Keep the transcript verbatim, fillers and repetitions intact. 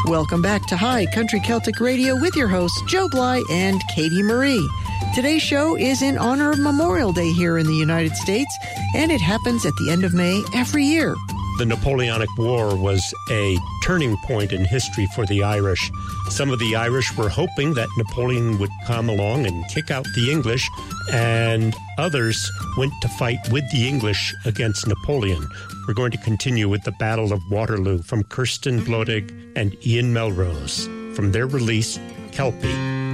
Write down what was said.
Welcome back to High Country Celtic Radio with your hosts Joe Bly and Katie Marie. Today's show is in honor of Memorial Day here in the United States, and it happens at the end of May every year. The Napoleonic War was a turning point in history for the Irish. Some of the Irish were hoping that Napoleon would come along and kick out the English, and others went to fight with the English against Napoleon. We're going to continue with the Battle of Waterloo from Kirsten Blodig and Ian Melrose from their release, Kelpie.